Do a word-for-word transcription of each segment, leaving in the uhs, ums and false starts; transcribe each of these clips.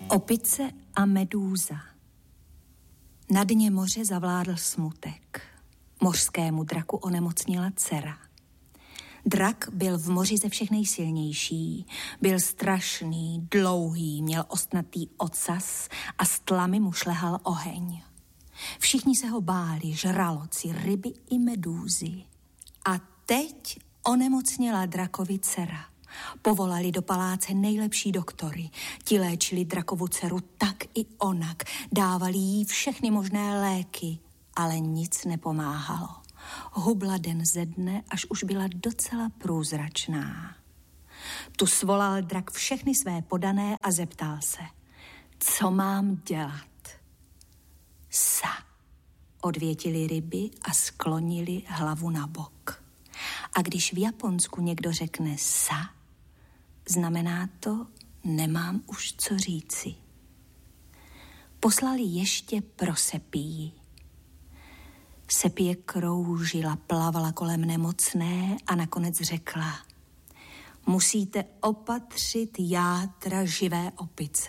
Opice a medúza. Na dně moře zavládl smutek. Mořskému draku onemocnila dcera. Drak byl v moři ze všech nejsilnější. Byl strašný, dlouhý, měl ostnatý ocas a z tlamy mu šlehal oheň. Všichni se ho báli, žraloci, ryby i medúzy. A teď onemocněla drakovi dcera. Povolali do paláce nejlepší doktory. Ti léčili drakovu dceru tak i onak. Dávali jí všechny možné léky, ale nic nepomáhalo. Hubla den ze dne, až už byla docela průzračná. Tu svolal drak všechny své podané a zeptal se, co mám dělat? Sa, odvětili ryby a sklonili hlavu na bok. A když v Japonsku někdo řekne sa, znamená to, nemám už co říci. Poslali ještě pro Sepii. Sepie kroužila, plavala kolem nemocné a nakonec řekla, musíte opatřit játra živé opice.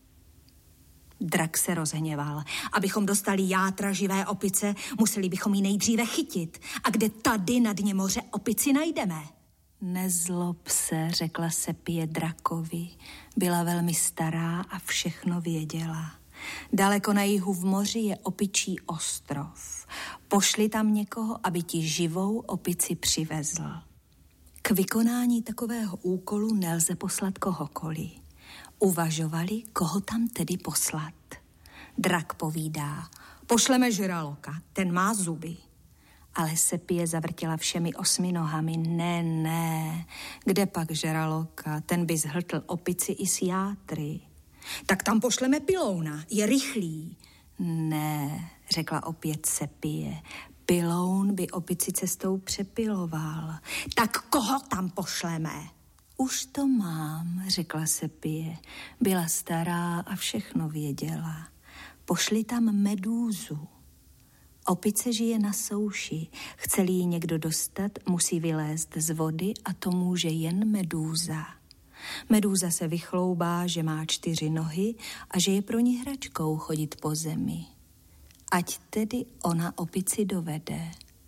Drak se rozhněval. Abychom dostali játra živé opice, museli bychom ji nejdříve chytit. A kde tady na dně moře opici najdeme? Nezlob se, řekla Sepie drakovi. Byla velmi stará a všechno věděla. Daleko na jihu v moři je opičí ostrov. Pošli tam někoho, aby ti živou opici přivezl. K vykonání takového úkolu nelze poslat kohokoliv. Uvažovali, koho tam tedy poslat. Drak povídá, pošleme žraloka, ten má zuby. Ale Sepie zavrtěla všemi osmi nohami, ne, ne, kde pak žraloka, ten by zhltl opici i s játry. Tak tam pošleme pilouna, je rychlý. Ne, řekla opět Sepie, piloun by opici cestou přepiloval. Tak koho tam pošleme? Už to mám, řekla Sepie. Byla stará a všechno věděla. Pošli tam medúzu. Opice žije na souši. Chce-li ji někdo dostat, musí vylézt z vody a to může jen medúza. Medúza se vychloubá, že má čtyři nohy a že je pro ní hračkou chodit po zemi. Ať tedy ona opici dovede.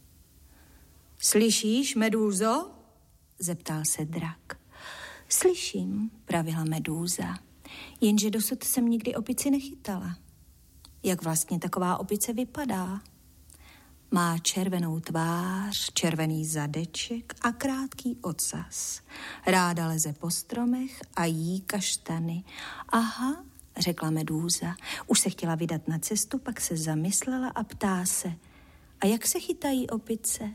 Slyšíš, medúzo? Zeptal se drak. Slyším, pravila medúza, jenže dosud jsem nikdy opici nechytala. Jak vlastně taková opice vypadá? Má červenou tvář, červený zadeček a krátký ocas. Ráda leze po stromech a jí kaštany. Aha, řekla medúza. Už se chtěla vydat na cestu, pak se zamyslela a ptá se. A jak se chytají opice?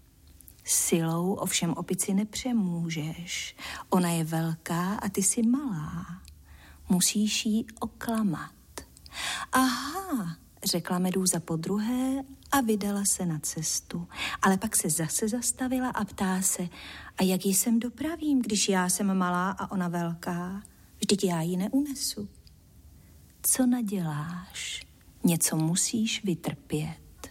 Silou ovšem opici nepřemůžeš. Ona je velká a ty jsi malá. Musíš jí oklamat. Aha, řekla medúza podruhé a vydala se na cestu. Ale pak se zase zastavila a ptá se, a jak ji sem dopravím, když já jsem malá a ona velká? Vždyť já ji neunesu. Co naděláš? Něco musíš vytrpět.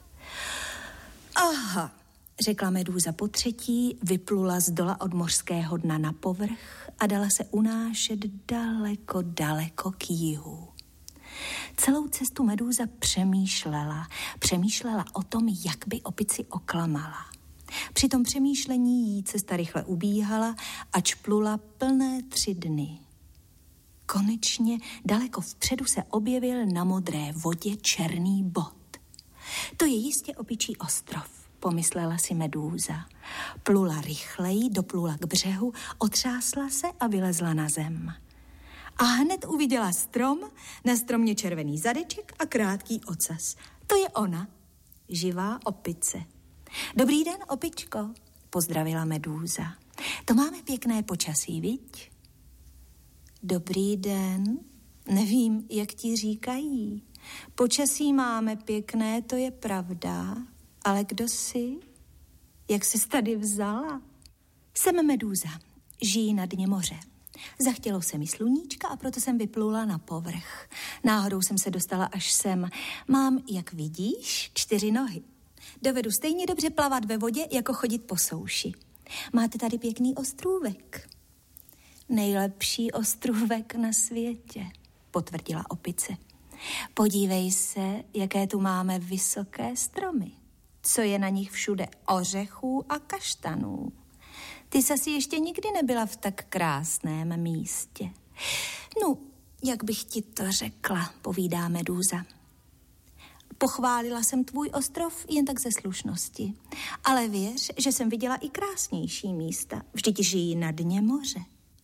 Aha, řekla medúza po třetí, vyplula z dola od mořského dna na povrch a dala se unášet daleko, daleko k jihu. Celou cestu medúza přemýšlela. Přemýšlela o tom, jak by opici oklamala. Při tom přemýšlení jí cesta rychle ubíhala, ač plula plné tři dny. Konečně daleko vpředu se objevil na modré vodě černý bod. To je jistě opičí ostrov, pomyslela si medúza. Plula rychleji, doplula k břehu, otřásla se a vylezla na zem. A hned uviděla strom, na stromě červený zadeček a krátký ocas. To je ona, živá opice. Dobrý den, opičko, pozdravila medúza. To máme pěkné počasí, viď? Dobrý den, nevím, jak ti říkají. Počasí máme pěkné, to je pravda, ale kdo jsi? Jak jsi tady vzala? Jsem medúza, žijí na dně moře. Zachtělo se mi sluníčka a proto jsem vyplula na povrch. Náhodou jsem se dostala až sem. Mám, jak vidíš, čtyři nohy. Dovedu stejně dobře plavat ve vodě, jako chodit po souši. Máte tady pěkný ostrůvek. Nejlepší ostrůvek na světě, potvrdila opice. Podívej se, jaké tu máme vysoké stromy. Co je na nich všude ořechů a kaštanů. Ty jsi ještě nikdy nebyla v tak krásném místě. No, jak bych ti to řekla, povídá Medúza. Pochválila jsem tvůj ostrov jen tak ze slušnosti. Ale věř, že jsem viděla i krásnější místa. Vždyť žijí na dně moře.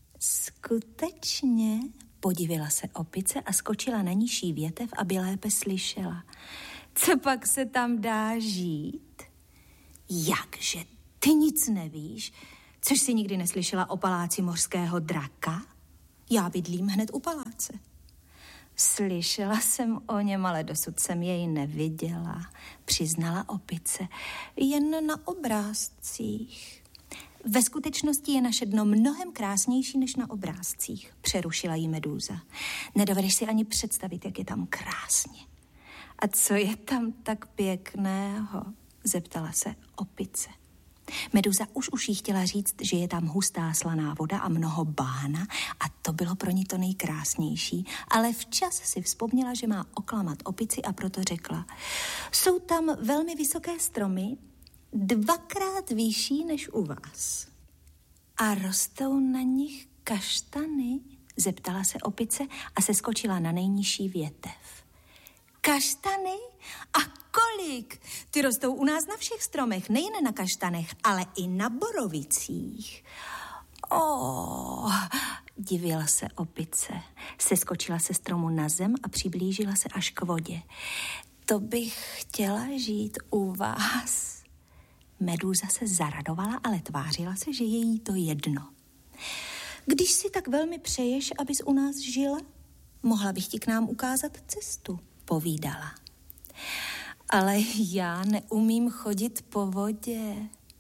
Skutečně, podivila se opice a skočila na nižší větev, aby lépe slyšela. Co pak se tam dá žít? Jakže ty nic nevíš? Což jsi nikdy neslyšela o paláci mořského draka? Já bydlím hned u paláce. Slyšela jsem o něm, ale dosud jsem jej neviděla, přiznala opice, jen na obrázcích. Ve skutečnosti je naše dno mnohem krásnější než na obrázcích, přerušila jí Medúza. Nedovedeš si ani představit, jak je tam krásně. A co je tam tak pěkného? Zeptala se opice. Medúza už už jí chtěla říct, že je tam hustá slaná voda a mnoho bána a to bylo pro ní to nejkrásnější, ale včas si vzpomněla, že má oklamat opici a proto řekla, jsou tam velmi vysoké stromy, dvakrát vyšší než u vás. A rostou na nich kaštany? Zeptala se opice a seskočila na nejnižší větev. Kaštany? A kolik? Ty rostou u nás na všech stromech, nejen na kaštanech, ale i na borovicích. Oh, divila se opice. Seskočila se stromu na zem a přiblížila se až k vodě. To bych chtěla žít u vás. Medúza se zaradovala, ale tvářila se, že je jí to jedno. Když si tak velmi přeješ, abys u nás žila, mohla bych ti k nám ukázat cestu, povídala. Ale já neumím chodit po vodě.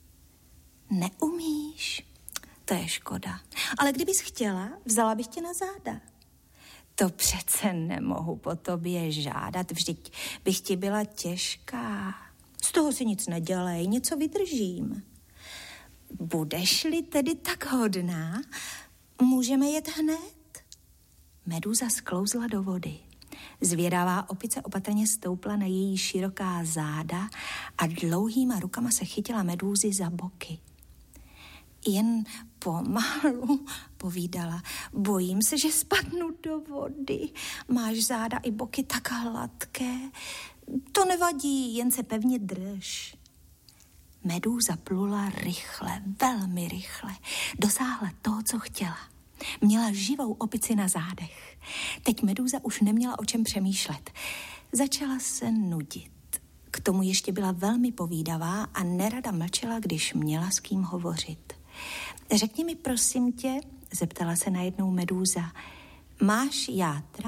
Neumíš? To je škoda. Ale kdybys chtěla, vzala bych tě na záda. To přece nemohu po tobě žádat, vždyť bych ti byla těžká. Z toho si nic nedělej, něco vydržím. Budeš-li tedy tak hodná, můžeme jet hned? Medúza sklouzla do vody. Zvědavá opice opatrně stoupla na její široká záda a dlouhýma rukama se chytila Medúzy za boky. Jen pomalu, povídala, bojím se, že spadnu do vody. Máš záda i boky tak hladké. To nevadí, jen se pevně drž. Medúza plula rychle, velmi rychle. Dosáhla toho, co chtěla. Měla živou opici na zádech. Teď Medúza už neměla o čem přemýšlet. Začala se nudit. K tomu ještě byla velmi povídavá a nerada mlčela, když měla s kým hovořit. Řekni mi, prosím tě, zeptala se najednou Medúza, máš játra?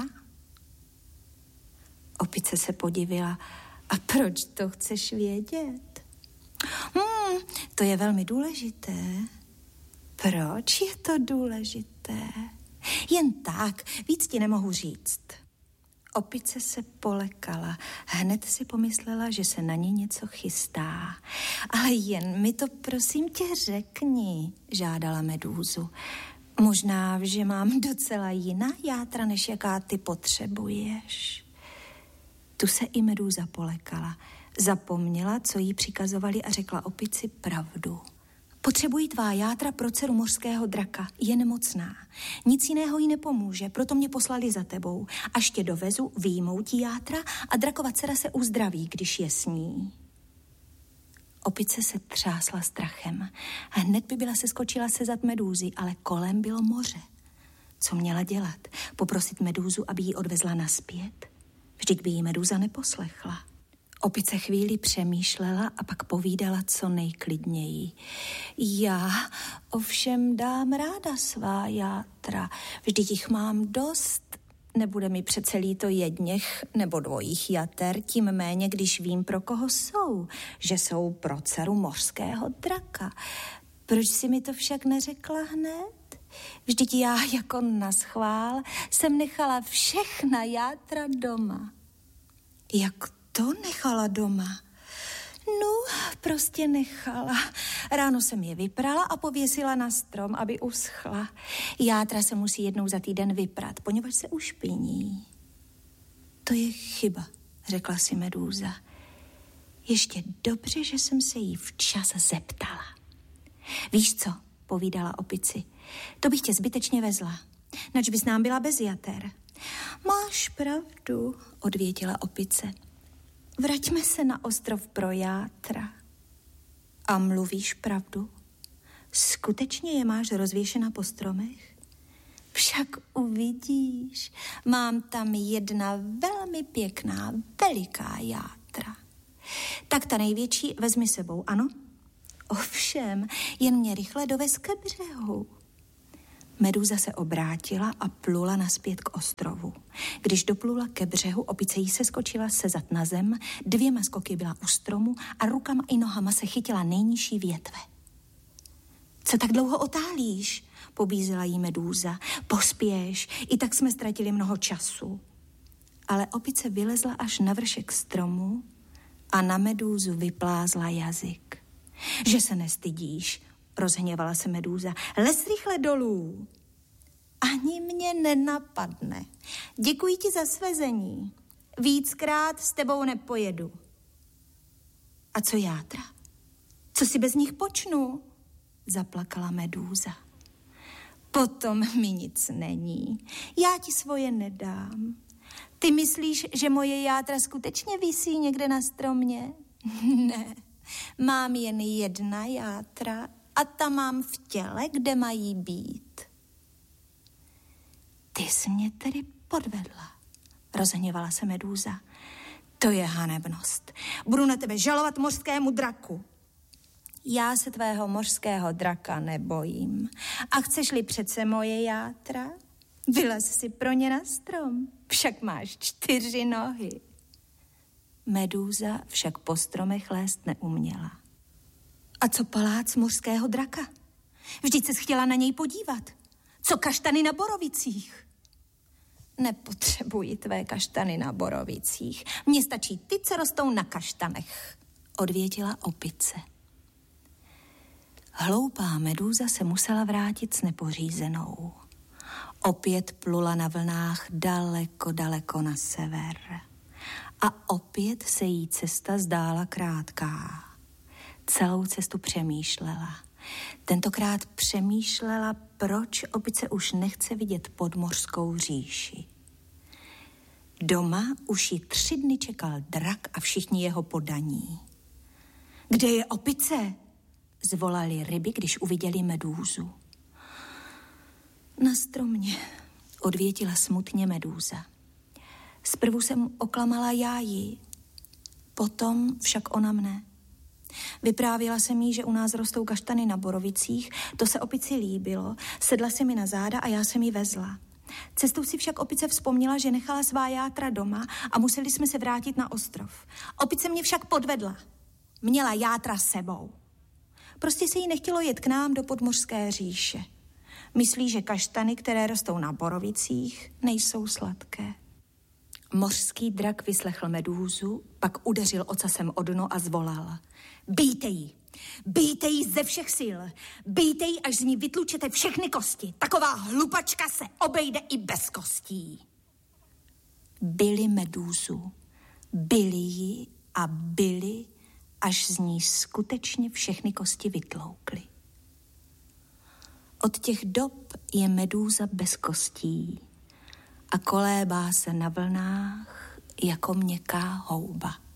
Opice se podivila. A proč to chceš vědět? Hmm, to je velmi důležité. Proč je to důležité? Jen tak, víc ti nemohu říct. Opice se polekala. Hned si pomyslela, že se na ní něco chystá. Ale jen mi to prosím tě řekni, žádala Medúzu. Možná, že mám docela jiná játra, než jaká ty potřebuješ. Tu se i Medúza polekala. Zapomněla, co jí přikazovali a řekla opici pravdu. Potřebují tvá játra pro dceru mořského draka. Je nemocná. Nic jiného jí nepomůže, proto mě poslali za tebou. Až tě dovezu, vyjmou ti játra a drakova dcera se uzdraví, když je s ní. Opice se třásla strachem. Hned by byla seskočila sezat Medúzy, ale kolem bylo moře. Co měla dělat? Poprosit Medúzu, aby ji odvezla nazpět? Vždyť by jí Medúza neposlechla. Opice chvíli přemýšlela a pak povídala co nejklidněji. Já ovšem dám ráda svá játra, vždyť jich mám dost. Nebude mi přece líto jedněch nebo dvojích jater, tím méně, když vím, pro koho jsou, že jsou pro dceru mořského draka. Proč si mi to však neřekla hned? Vždyť já jako naschvál jsem nechala všechna játra doma. Jak to nechala doma? No, prostě nechala. Ráno jsem je vyprala a pověsila na strom, aby uschla. Játra se musí jednou za týden vyprat, poněvadž se ušpiní. To je chyba, řekla si Medúza. Ještě dobře, že jsem se jí včas zeptala. Víš co, povídala opici, to bych tě zbytečně vezla, nač bys nám byla bez jater. Máš pravdu, odvětila opice. Vraťme se na ostrov pro játra. A mluvíš pravdu? Skutečně je máš rozvěšena po stromech? Však uvidíš, mám tam jedna velmi pěkná, veliká játra. Tak ta největší vezmi sebou, ano? Ovšem, jen mě rychle dovez ke břehu. Medúza se obrátila a plula nazpět k ostrovu. Když doplula ke břehu, opice jí se skočila sezat na zem, dvěma skoky byla u stromu a rukama i nohama se chytila nejnižší větve. Co tak dlouho otálíš? Pobízela jí Medúza. Pospěš, i tak jsme ztratili mnoho času. Ale opice vylezla až na vršek stromu a na Medúzu vyplázla jazyk. Že se nestydíš, rozhněvala se Medúza. Les rychle dolů. Ani mě nenapadne. Děkuji ti za svezení. Víckrát s tebou nepojedu. A co játra? Co si bez nich počnu? Zaplakala Medúza. Potom mi nic není. Já ti svoje nedám. Ty myslíš, že moje játra skutečně visí někde na stromě? Ne, mám jen jedna játra a ta mám v těle, kde mají být. Ty jsi mě tedy podvedla, rozhněvala se Medúza. To je hanebnost. Budu na tebe žalovat mořskému draku. Já se tvého mořského draka nebojím. A chceš-li přece moje játra? Vylez si pro ně na strom, však máš čtyři nohy. Medúza však po stromech lézt neuměla. A co palác mořského draka? Vždyť ses chtěla na něj podívat. Co kaštany na borovicích? Nepotřebuji tvé kaštany na borovicích. Mně stačí ty, co rostou na kaštanech, odvětila opice. Hloupá Medúza se musela vrátit s nepořízenou. Opět plula na vlnách daleko, daleko na sever. A opět se jí cesta zdála krátká. Celou cestu přemýšlela. Tentokrát přemýšlela, proč opice už nechce vidět podmořskou říši. Doma už ji tři dny čekal drak a všichni jeho podaní. Kde je opice? Zvolali ryby, když uviděli Medúzu. Na stromě, odvětila smutně Medúza. Zprvu jsem oklamala já ji, potom však ona mne. Vyprávěla jsem jí, že u nás rostou kaštany na borovicích, to se opici líbilo, sedla si mi na záda a já jsem ji vezla. Cestou si však opice vzpomněla, že nechala svá játra doma a museli jsme se vrátit na ostrov. Opice mě však podvedla. Měla játra s sebou. Prostě se jí nechtělo jet k nám do podmořské říše. Myslí, že kaštany, které rostou na borovicích, nejsou sladké. Mořský drak vyslechl Medúzu, pak udeřil ocasem o dno a zvolal. Bijte ji, bijte ji ze všech sil, bijte ji, až z ní vytlučete všechny kosti. Taková hlupačka se obejde i bez kostí. Bili Medúzu, bili ji a bili, až z ní skutečně všechny kosti vytloukly. Od těch dob je Medúza bez kostí a kolébá se na vlnách jako měkká houba.